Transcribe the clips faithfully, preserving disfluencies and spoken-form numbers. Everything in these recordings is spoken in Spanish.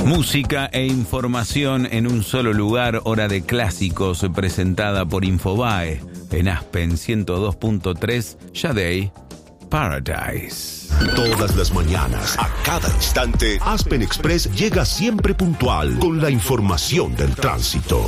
Música e información en un solo lugar, hora de clásicos, presentada por Infobae en Aspen ciento dos punto tres, Sade, Paradise. Todas las mañanas, a cada instante, Aspen Express llega siempre puntual con la información del tránsito.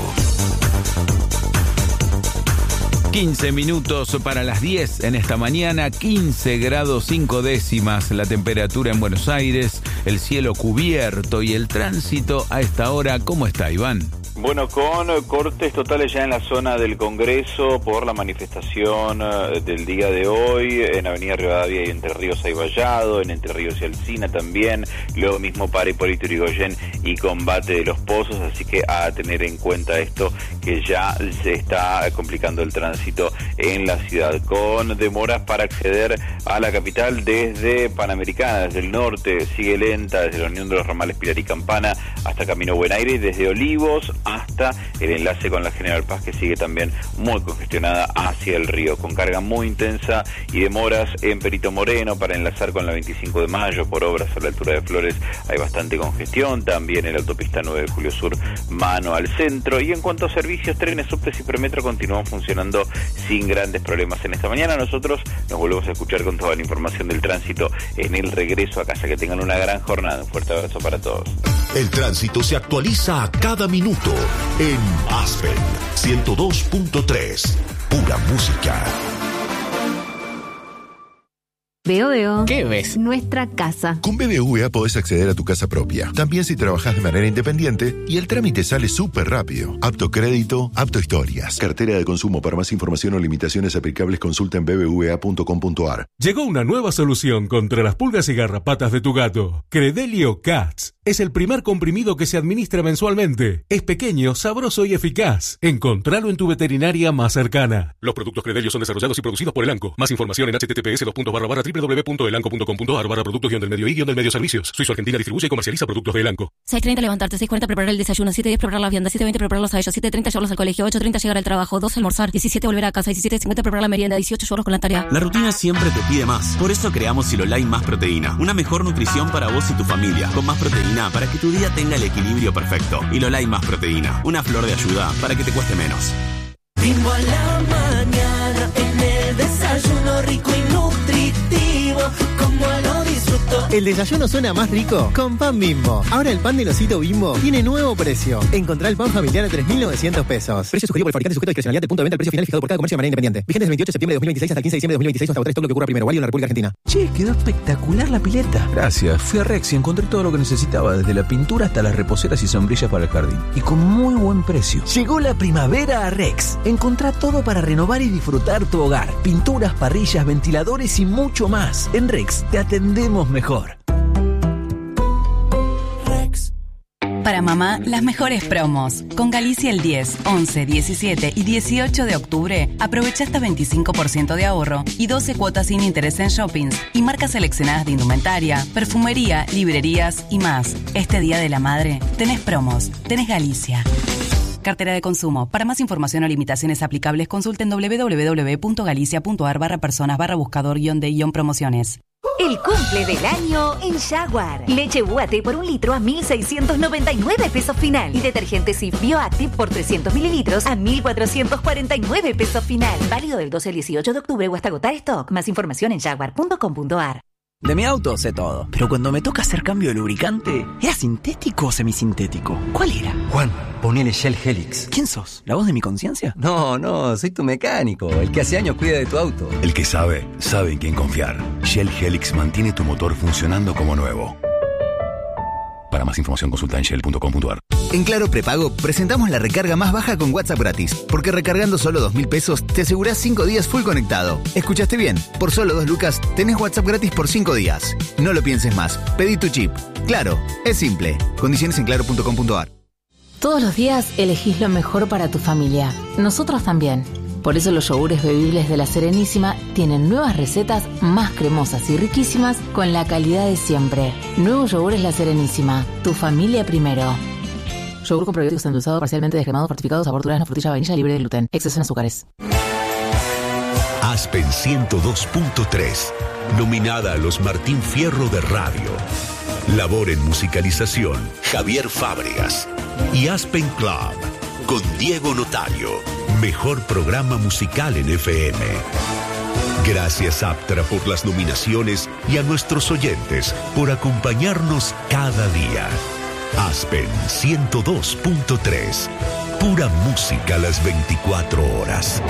quince minutos para las diez en esta mañana, quince grados cinco décimas la temperatura en Buenos Aires, el cielo cubierto y el tránsito a esta hora. ¿Cómo está, Iván? Bueno, con cortes totales ya en la zona del Congreso por la manifestación del día de hoy, en Avenida Rivadavia y Entre Ríos hay Vallado, en Entre Ríos y Alsina también, lo mismo para Hipólito Yrigoyen y Combate de los Pozos, así que a tener en cuenta esto, que ya se está complicando el tránsito en la ciudad, con demoras para acceder a la capital desde Panamericana, desde el norte, sigue lenta, desde la Unión de los Ramales Pilar y Campana hasta Camino Buen Aire, y desde Olivos hasta el enlace con la General Paz, que sigue también muy congestionada hacia el río, con carga muy intensa y demoras en Perito Moreno para enlazar con la veinticinco de mayo por obras a la altura de Flores. Hay bastante congestión, también en la autopista nueve de Julio Sur, mano al centro. Y en cuanto a servicios, trenes, subtes y premetro continúan funcionando sin grandes problemas en esta mañana. Nosotros nos volvemos a escuchar con toda la información del tránsito en el regreso a casa. Que tengan una gran jornada. Un fuerte abrazo para todos. El tránsito se actualiza a cada minuto en Aspen ciento dos punto tres. Pura música. Veo, veo. ¿Qué ves? Nuestra casa. Con B B V A podés acceder a tu casa propia, también si trabajás de manera independiente, y el trámite sale súper rápido. Apto crédito, apto historias. Cartera de consumo. Para más información o limitaciones aplicables, consulta en b b v a punto com punto a r. Llegó una nueva solución contra las pulgas y garrapatas de tu gato. Credelio Cats. Es el primer comprimido que se administra mensualmente. Es pequeño, sabroso y eficaz. Encontralo en tu veterinaria más cercana. Los productos Credelio son desarrollados y producidos por Elanco. Más información en h t t p s dos barra barra w w w punto elanco punto com punto a r barra productos guión del medio y guión del medio servicios. Suizo Argentina distribuye y comercializa productos de Elanco. seis treinta levantarte, seis cuarenta preparar el desayuno, siete diez preparar las viandas, siete veinte prepararlos a ellos, siete treinta llevarlos al colegio, ocho treinta llegar al trabajo, doce almorzar, diecisiete volver a casa, diecisiete cincuenta preparar la merienda, dieciocho llevarlos con la tarea. La rutina siempre te pide más. Por eso creamos Silolai Más Proteína. Una mejor nutrición para vos y tu familia. Con más proteína para que tu día tenga el equilibrio perfecto. Hilolai Más Proteína. Una flor de ayuda para que te cueste menos. Bimbo a la mañana, en el desayuno rico y nutritivo, como lo disfruto. El desayuno suena más rico con pan Bimbo. Ahora el pan del osito Bimbo tiene nuevo precio. Encontrá el pan familiar a tres mil novecientos pesos. Precio sugerido por el fabricante, sujeto a discrecionalidad del punto de venta. El precio final fijado por cada comercio de manera independiente. Vigente del veintiocho de septiembre de dos mil veintiséis hasta el quince de diciembre de dos mil veintiséis, hasta agotar todo lo que ocurra primero. Válido en la República Argentina. Che, quedó espectacular la pileta. Gracias. Fui a Rex y encontré todo lo que necesitaba, desde la pintura hasta las reposeras y sombrillas para el jardín. Y con muy buen precio. Llegó la primavera a Rex. Encontrá todo para renovar y disfrutar tu hogar. Pinturas, parrillas, ventiladores y mucho más. En Rex te atendemos mejor. Rex. Para mamá, las mejores promos. Con Galicia el diez, once, diecisiete y dieciocho de octubre, aprovecha hasta veinticinco por ciento de ahorro y doce cuotas sin interés en shoppings y marcas seleccionadas de indumentaria, perfumería, librerías y más. Este Día de la Madre, tenés promos, tenés Galicia. Cartera de consumo. Para más información o limitaciones aplicables, consulten doble u doble u doble u punto galicia punto a r barra personas barra buscador guión de guión promociones. El cumple del año en Jaguar. Leche U A T por un litro a mil seiscientos noventa y nueve pesos final. Y detergente Cif Bioactive por trescientos mililitros a mil cuatrocientos cuarenta y nueve pesos final. Válido del doce al dieciocho de octubre o hasta agotar stock. Más información en jaguar punto com punto a r. De mi auto sé todo, pero cuando me toca hacer cambio de lubricante, ¿era sintético o semisintético? ¿Cuál era? Juan, ponele Shell Helix. ¿Quién sos? ¿La voz de mi conciencia? No, no, soy tu mecánico, el que hace años cuida de tu auto. El que sabe, sabe en quién confiar. Shell Helix mantiene tu motor funcionando como nuevo. Para más información consulta en shell punto com punto a r. En Claro Prepago presentamos la recarga más baja con WhatsApp gratis, porque recargando solo dos mil pesos te asegurás cinco días full conectado. ¿Escuchaste bien? Por solo dos lucas tenés WhatsApp gratis por cinco días. No lo pienses más, pedí tu chip. Claro, es simple. Condiciones en claro punto com punto a r. Todos los días elegís lo mejor para tu familia. Nosotros también. Por eso los yogures bebibles de La Serenísima tienen nuevas recetas más cremosas y riquísimas con la calidad de siempre. Nuevos yogures La Serenísima. Tu familia primero. Yogur con probióticos endulzado, parcialmente descremado, fortificado, sabor durazno, frutilla, vainilla, libre de gluten. Exceso en azúcares. Aspen ciento dos punto tres. Nominada a los Martín Fierro de Radio. Labor en musicalización, Javier Fábregas. Y Aspen Club, con Diego Notario. Mejor programa musical en F M. Gracias, Aptra, por las nominaciones y a nuestros oyentes por acompañarnos cada día. Aspen ciento dos punto tres. Pura música a las veinticuatro horas.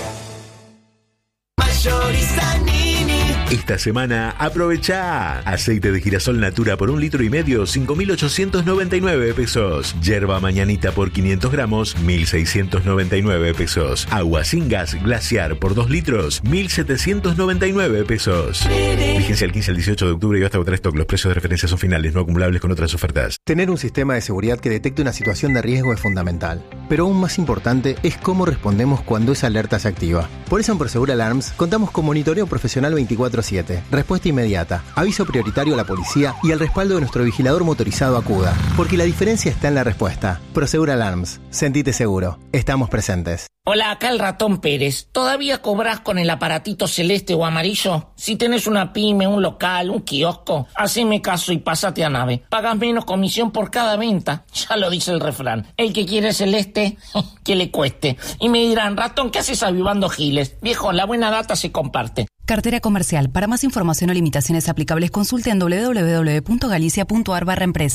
Esta semana aprovecha aceite de girasol Natura por un litro y medio, cinco mil ochocientos noventa y nueve pesos. Yerba mañanita por quinientos gramos, mil seiscientos noventa y nueve pesos. Agua sin gas glaciar por dos litros, mil setecientos noventa y nueve pesos. Vigencia el quince al dieciocho de octubre y hasta agotar stock. Los precios de referencia son finales, no acumulables con otras ofertas. Tener un sistema de seguridad que detecte una situación de riesgo es fundamental. Pero aún más importante es cómo respondemos cuando esa alerta se activa. Por eso en Prosegur Alarms contamos con monitoreo profesional veinticuatro siete, respuesta inmediata, aviso prioritario a la policía y el respaldo de nuestro vigilador motorizado Acuda. Porque la diferencia está en la respuesta. Prosegur Alarms. Sentite seguro. Estamos presentes. Hola, acá el Ratón Pérez. ¿Todavía cobras con el aparatito celeste o amarillo? Si tenés una pyme, un local, un kiosco, haceme caso y pásate a Nave. Pagas menos comisión por cada venta. Ya lo dice el refrán. El que quiere celeste, que le cueste. Y me dirán, Ratón, ¿qué haces avivando giles? Viejo, la buena data se comparte. Cartera comercial. Para más información o limitaciones aplicables, consulte en doble u doble u doble u punto galicia punto a r barra empresa.